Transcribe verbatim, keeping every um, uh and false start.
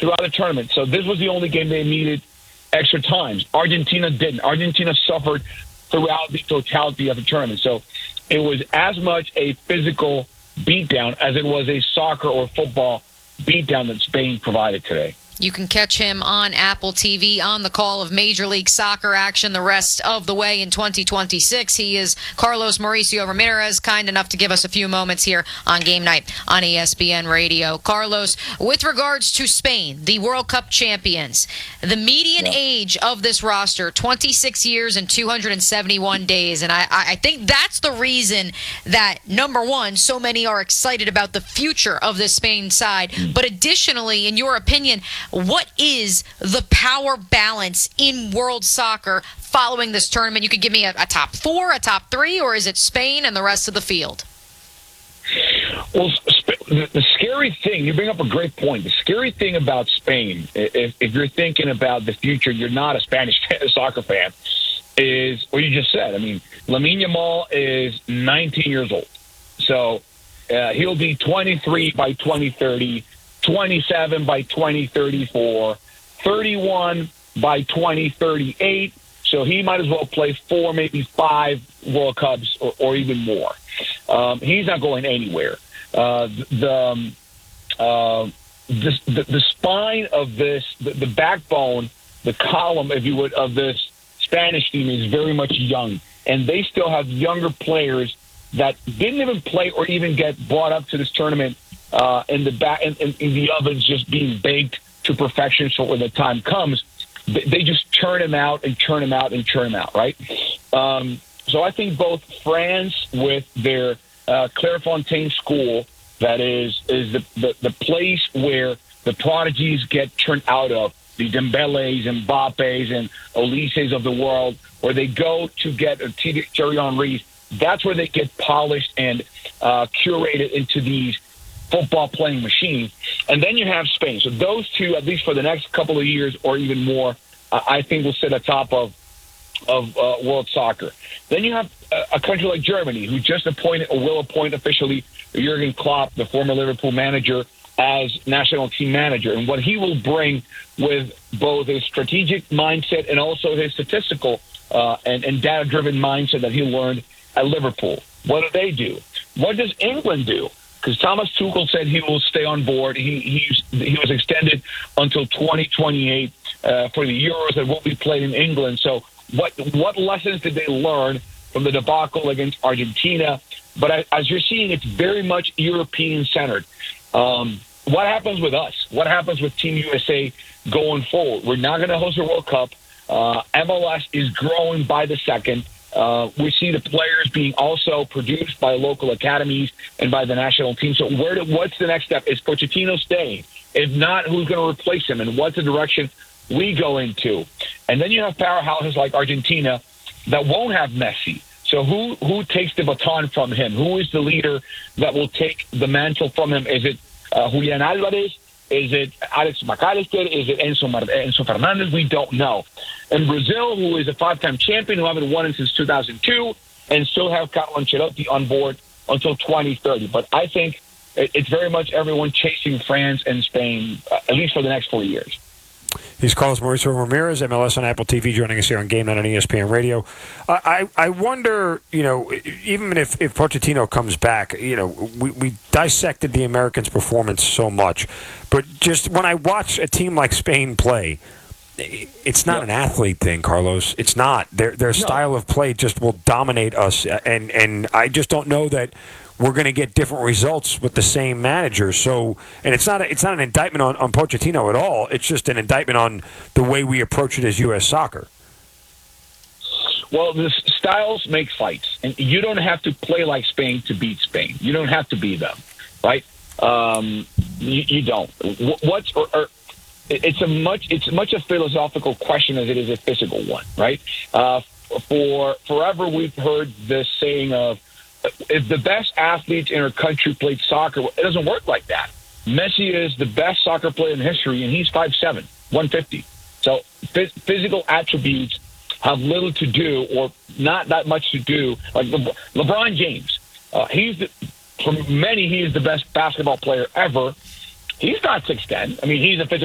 throughout the tournament. So this was the only game they needed extra times. Argentina didn't. Argentina suffered throughout the totality of the tournament. So it was as much a physical beatdown as it was a soccer or football beatdown that Spain provided today. You can catch him on Apple T V on the call of Major League Soccer action the rest of the way in twenty twenty-six. He is Carlos Mauricio Ramirez, kind enough to give us a few moments here on Game Night on E S P N Radio. Carlos, with regards to Spain, the World Cup champions, the median yeah. age of this roster, twenty-six years and two hundred seventy-one days. And I, I think that's the reason that, number one, so many are excited about the future of this Spain side. But additionally, in your opinion, what is the power balance in world soccer following this tournament? You could give me a, a top four, a top three, or is it Spain and the rest of the field? Well, the scary thing, you bring up a great point. The scary thing about Spain, if, if you're thinking about the future, you're not a Spanish soccer fan, is what you just said. I mean, Lamine Yamal is nineteen years old. So uh, he'll be twenty-three by twenty thirty. twenty-seven by twenty thirty-four, thirty-one by twenty thirty-eight. So he might as well play four, maybe five World Cups or, or even more. Um, he's not going anywhere. Uh, the, um, uh, the, the the spine of this, the, the backbone, the column, if you would, of this Spanish team is very much young, and they still have younger players that didn't even play or even get brought up to this tournament. Uh, in the back, in, in, in the ovens, just being baked to perfection. So when the time comes, they, they just churn them out and churn them out and churn them out, right? Um, so I think both France, with their uh, Clairefontaine school, that is is the, the the place where the prodigies get churned out of, the Dembeles and Mbappes and Olises of the world, where they go to get a Thierry Henry. That's where they get polished and uh, curated into these football playing machine. And then you have Spain. So those two, at least for the next couple of years or even more, uh, I think will sit atop of of uh, world soccer. Then you have a, a country like Germany, who just appointed or will appoint officially Jurgen Klopp, the former Liverpool manager, as national team manager. And what he will bring with both his strategic mindset and also his statistical uh, and, and data-driven mindset that he learned at Liverpool. What do they do? What does England do? Because Thomas Tuchel said he will stay on board. He he's, he was extended until twenty twenty-eight uh, for the Euros that will be played in England. So what what lessons did they learn from the debacle against Argentina? But as you're seeing, it's very much European-centered. Um, what happens with us? What happens with Team U S A going forward? We're not going to host a World Cup. Uh, M L S is growing by the second. Uh, we see the players being also produced by local academies and by the national team. So where? Do, what's the next step? Is Pochettino staying? If not, who's going to replace him? And what's the direction we go into? And then you have powerhouses like Argentina that won't have Messi. So who who takes the baton from him? Who is the leader that will take the mantle from him? Is it uh, Julian Alvarez? Is it Alex McAllister? Is it Enzo, Mar- Enzo Fernandez? We don't know. And Brazil, who is a five-time champion, who haven't won it since two thousand two, and still have Carlo Ancelotti on board until twenty thirty. But I think it's very much everyone chasing France and Spain, uh, at least for the next four years. He's Carlos Mauricio Ramirez, M L S on Apple T V, joining us here on Game Night on E S P N Radio. Uh, I I wonder, you know, even if, if Pochettino comes back, you know, we, we dissected the Americans' performance so much, but just when I watch a team like Spain play, it's not no. an athlete thing, Carlos. It's not. Their their no. style of play just will dominate us, and and I just don't know that we're going to get different results with the same manager. So, and it's not a, it's not an indictment on, on Pochettino at all. It's just an indictment on the way we approach it as U S soccer. Well, the styles make fights, and you don't have to play like Spain to beat Spain. You don't have to be them, right? Um, you, you don't. What's or, or it's a much it's much a philosophical question as it is a physical one, right? Uh, for forever, we've heard this saying of, if the best athletes in our country played soccer, it doesn't work like that. Messi is the best soccer player in history, and he's five seven, one fifty. So phys- physical attributes have little to do, or not that much to do. Like Le- LeBron James, uh, he's the, for many, he is the best basketball player ever. He's not six ten. I mean, he's a physical